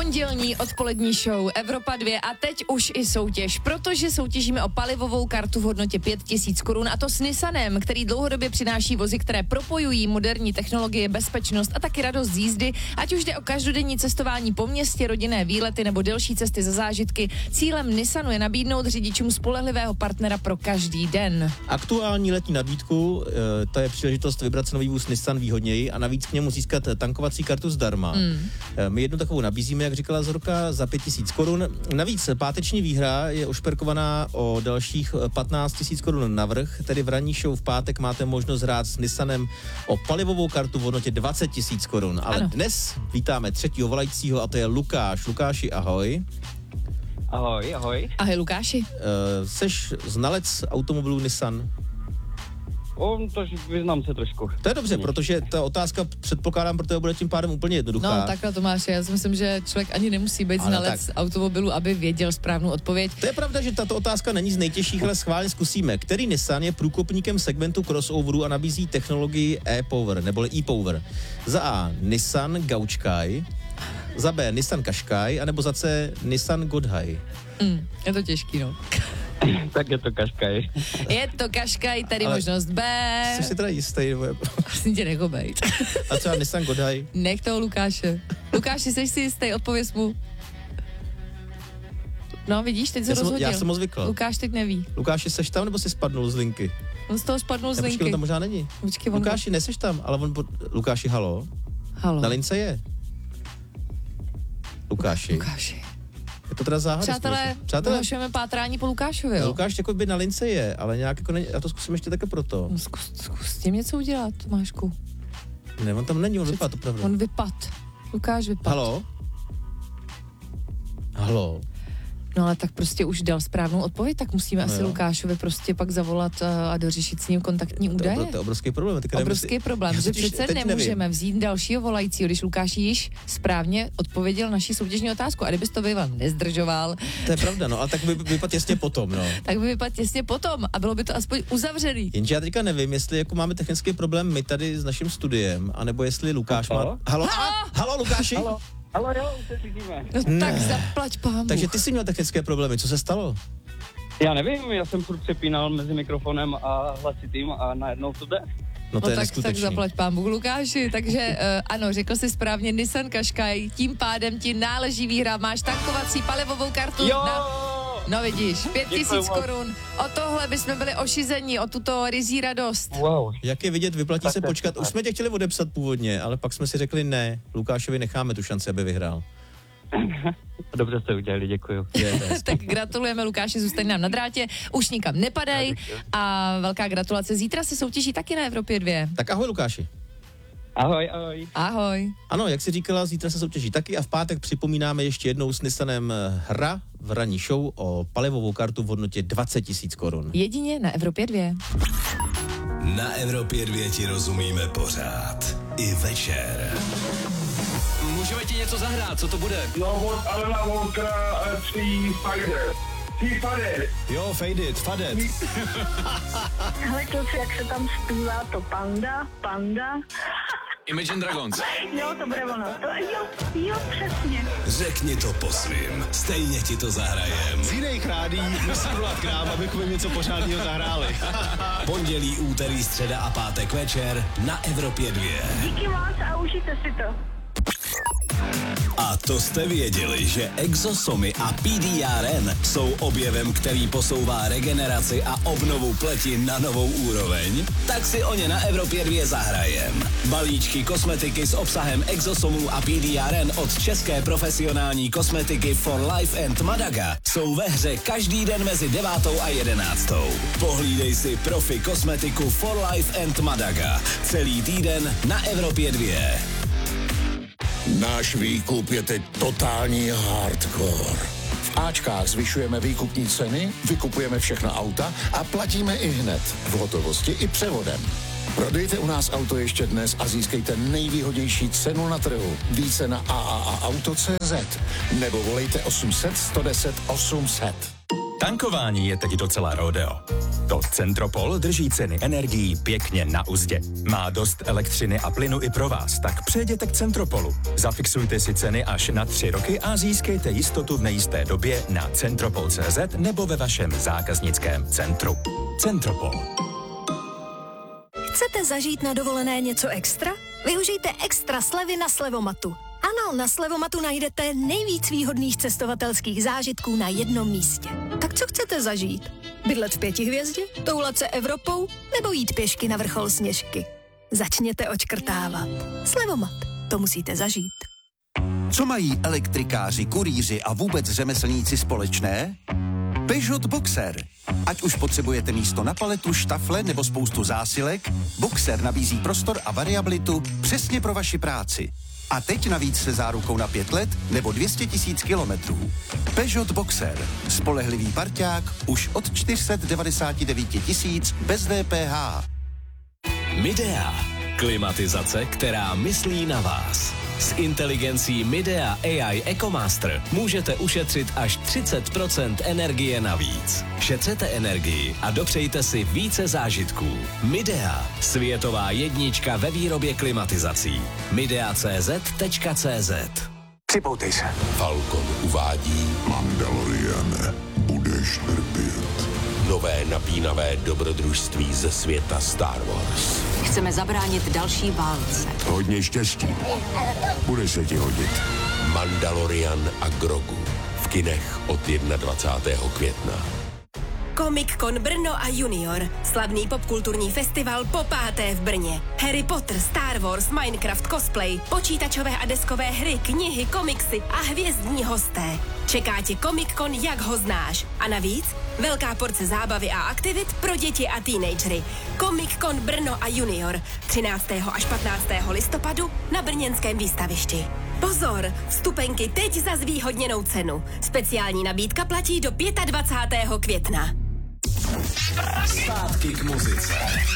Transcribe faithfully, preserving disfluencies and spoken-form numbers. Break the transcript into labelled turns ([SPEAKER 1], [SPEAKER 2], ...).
[SPEAKER 1] Pondělní odpolední show Evropa dva a teď už i soutěž, protože soutěžíme o palivovou kartu v hodnotě pět tisíc korun a to s Nissanem, který dlouhodobě přináší vozy, které propojují moderní technologie, bezpečnost a taky radost z jízdy, ať už jde o každodenní cestování po městě, rodinné výlety nebo delší cesty za zážitky. Cílem Nissanu je nabídnout řidičům spolehlivého partnera pro každý den.
[SPEAKER 2] Aktuální letní nabídku, to je příležitost vybrat si nový vůz Nissan výhodněji a navíc k němu získat tankovací kartu zdarma. Mm. My jednu takovou nabízíme, jak říkala Zorka, za pět tisíc korun. Navíc páteční výhra je ošperkovaná o dalších patnáct tisíc korun navrch, tedy v ranní show v pátek máte možnost hrát s Nissanem o palivovou kartu v hodnotě dvacet tisíc korun. Ale ano. Dnes vítáme třetího volajícího a to je Lukáš. Lukáši, ahoj.
[SPEAKER 3] Ahoj, ahoj.
[SPEAKER 1] Ahoj, Lukáši.
[SPEAKER 2] Uh, seš znalec automobilů Nissan?
[SPEAKER 3] O, to vyznám se trošku.
[SPEAKER 2] To je dobře, protože ta otázka, předpokládám, pro tebe bude tím pádem úplně jednoduchá.
[SPEAKER 1] No takhle, Tomáše, já si myslím, že člověk ani nemusí být znalec tak. automobilu, aby věděl správnou odpověď.
[SPEAKER 2] To je pravda, že tato otázka není z nejtěžších, ale schválně zkusíme. Který Nissan je průkopníkem segmentu crossoveru a nabízí technologii e-Power, neboli e-Power? Za A Nissan Qashqai, za B Nissan Qashqai, anebo za C Nissan Qashqai?
[SPEAKER 1] Mm, je to těžký, no.
[SPEAKER 3] Tak je to Qashqai.
[SPEAKER 1] Je to Qashqai, tady ale možnost B.
[SPEAKER 2] Jsi si teda jistý, nebo je...
[SPEAKER 1] Asi tě nechou bejt.
[SPEAKER 2] A třeba Nissan Qashqai?
[SPEAKER 1] Nech toho Lukáše. Lukáši, jsi si jistý, odpověz mu. No, vidíš, teď se
[SPEAKER 2] já
[SPEAKER 1] rozhodil.
[SPEAKER 2] Jsem, já jsem moc zvykl.
[SPEAKER 1] Lukáš teď neví.
[SPEAKER 2] Lukáši, seš tam, nebo jsi spadnul z linky?
[SPEAKER 1] On z toho spadnul z linky.
[SPEAKER 2] Počkej, on tam možná není.
[SPEAKER 1] Počkej,
[SPEAKER 2] Lukáši, on... neseš tam, ale on... Po... Lukáši, halo?
[SPEAKER 1] Halo.
[SPEAKER 2] Na lince je. Lukáši.
[SPEAKER 1] Lukáši.
[SPEAKER 2] Je to teda záhada.
[SPEAKER 1] Přátelé, vyhlašujeme pátrání po Lukášovi, jo?
[SPEAKER 2] Lukáš jako by na lince je, ale nějak jako není, já to zkusím ještě také proto.
[SPEAKER 1] No zkus, zkus s tím něco udělat, Tomášku.
[SPEAKER 2] Ne, on tam není, on vypad, to pravda.
[SPEAKER 1] On vypad. Lukáš vypad.
[SPEAKER 2] Halo? Halo?
[SPEAKER 1] No ale tak prostě už dal správnou odpověď, tak musíme no asi jo. Lukášovi prostě pak zavolat a dořešit s ním kontaktní údaje.
[SPEAKER 2] To, to je obrovský problém.
[SPEAKER 1] Obrovský si... problém, že přece nemůžeme nevím. vzít dalšího volajícího, když Lukáš již správně odpověděl naši soutěžní otázku. A kdybys to býval nezdržoval.
[SPEAKER 2] To je pravda, no, ale tak by vypad těsně potom, no.
[SPEAKER 1] Tak by vypad těsně potom a bylo by to aspoň uzavřený.
[SPEAKER 2] Jenže já teďka nevím, jestli jako máme technický problém my tady s naším studiem, anebo jestli Lukáš
[SPEAKER 3] halo?
[SPEAKER 2] má... Halo? Halo, halo Lukáši?
[SPEAKER 3] Halo? Ale jo, už se slyšíme.
[SPEAKER 1] No tak zaplať pámu.
[SPEAKER 2] Takže ty jsi měl technické problémy, co se stalo?
[SPEAKER 3] Já nevím, já jsem furt přepínal mezi mikrofonem a hlasitým a najednou to jde.
[SPEAKER 2] No to
[SPEAKER 1] no
[SPEAKER 2] je
[SPEAKER 1] tak, tak zaplať pámu, Lukáši, takže uh, ano, řekl jsi správně Nissan Qashqai, tím pádem ti náleží výhra, máš tankovací palivovou kartu
[SPEAKER 3] jo!
[SPEAKER 1] na... No vidíš, pět tisíc korun, o tohle bychom byli ošizení, o tuto rizí radost.
[SPEAKER 3] Wow.
[SPEAKER 2] Jak je vidět, vyplatí tak se počkat, už jsme tě chtěli odepsat původně, ale pak jsme si řekli ne, Lukášovi necháme tu šanci, aby vyhrál.
[SPEAKER 3] Dobře jste udělali, děkuju.
[SPEAKER 1] Tak gratulujeme, Lukáši, zůstaň nám na drátě, už nikam nepadej a velká gratulace. Zítra se soutěží taky na Evropě dva.
[SPEAKER 2] Tak ahoj, Lukáši.
[SPEAKER 3] Ahoj, ahoj.
[SPEAKER 1] Ahoj.
[SPEAKER 2] Ano, jak jsi říkala, zítra se soutěží taky a v pátek připomínáme ještě jednou s Nissanem hra v ranní show o palivovou kartu v hodnotě dvacet tisíc korun.
[SPEAKER 1] Jedině na Evropě dva.
[SPEAKER 4] Na Evropě dva ti rozumíme pořád. I večer.
[SPEAKER 5] Můžeme ti něco zahrát, co to bude?
[SPEAKER 6] No, od Alena Walkera tří Fadet. Tří Fadet.
[SPEAKER 5] Jo, Fade It, Fadet.
[SPEAKER 7] Hele, kluci, jak se tam zpívá to Panda, Panda.
[SPEAKER 5] Imagine Dragons.
[SPEAKER 7] Jo, to bude ono. To, jo, jo, přesně.
[SPEAKER 4] Řekni to po svým, stejně ti to zahrajem.
[SPEAKER 5] Z jiných rádí musí volat k nám, abychom něco pořádného zahráli.
[SPEAKER 4] Pondělí, úterý, středa a pátek večer na Evropě dva.
[SPEAKER 7] Díky moc a užijte si to.
[SPEAKER 4] A to jste věděli, že exosomy a P D R N jsou objevem, který posouvá regeneraci a obnovu pleti na novou úroveň? Tak si o ně na Evropě dva zahrajem. Balíčky kosmetiky s obsahem exosomů a P D R N od české profesionální kosmetiky For Life and Madaga jsou ve hře každý den mezi devátou a jedenáctou. Pohlídej si profi kosmetiku For Life and Madaga celý týden na Evropě dva.
[SPEAKER 8] Náš výkup je teď totální hardcore. V Ačkách zvyšujeme výkupní ceny, vykupujeme všechna auta a platíme i hned, v hotovosti i převodem. Prodejte u nás auto ještě dnes a získejte nejvýhodnější cenu na trhu. Více na a a a auto tečka cé zet nebo volejte osm set, sto deset, osm set.
[SPEAKER 9] Tankování je teď docela rodeo. To Centropol drží ceny energií pěkně na uzdě. Má dost elektřiny a plynu i pro vás, tak přejděte k Centropolu. Zafixujte si ceny až na tři roky a získejte jistotu v nejisté době na centropol tečka cé zet nebo ve vašem zákaznickém centru. Centropol.
[SPEAKER 10] Chcete zažít na dovolené něco extra? Využijte extra slevy na Slevomatu. Ano, na Slevomatu najdete nejvíc výhodných cestovatelských zážitků na jednom místě. Tak co chcete zažít? Bydlet v pěti hvězdě? Toulat se Evropou? Nebo jít pěšky na vrchol Sněžky? Začněte očkrtávat. Slevomat. To musíte zažít.
[SPEAKER 11] Co mají elektrikáři, kurýři a vůbec řemeslníci společné? Peugeot Boxer. Ať už potřebujete místo na paletu, štafle nebo spoustu zásilek, Boxer nabízí prostor a variabilitu přesně pro vaši práci. A teď navíc se zárukou na pět let nebo dvě stě tisíc kilometrů. Peugeot Boxer. Spolehlivý parťák už od čtyři sta devadesát devět tisíc bez D P H.
[SPEAKER 4] Midea. Klimatizace, která myslí na vás. S inteligencí Midea A I EcoMaster můžete ušetřit až třicet procent energie navíc. Šetřete energii a dopřejte si více zážitků. Midea. Světová jednička ve výrobě klimatizací. midea tečka cé zet tečka cé zet.
[SPEAKER 12] Připoutej se.
[SPEAKER 8] Falcon uvádí Mandaloriane, budeš trpět. Nové napínavé dobrodružství ze světa Star Wars.
[SPEAKER 13] Chceme zabránit další válce.
[SPEAKER 8] Hodně štěstí. Bude se ti hodit. Mandalorian a Grogu. V kinech od dvacátého prvního května.
[SPEAKER 10] Comic Con Brno a Junior. Slavný popkulturní festival po páté v Brně. Harry Potter, Star Wars, Minecraft, cosplay, počítačové a deskové hry, knihy, komiksy a hvězdní hosté. Čeká tě Comic Con, jak ho znáš. A navíc velká porce zábavy a aktivit pro děti a teenagery. Comic Con Brno a Junior. třináctého až patnáctého listopadu na brněnském výstavišti. Pozor, vstupenky teď za zvýhodněnou cenu. Speciální nabídka platí do dvacátého pátého května.
[SPEAKER 4] Zpátky k muzice.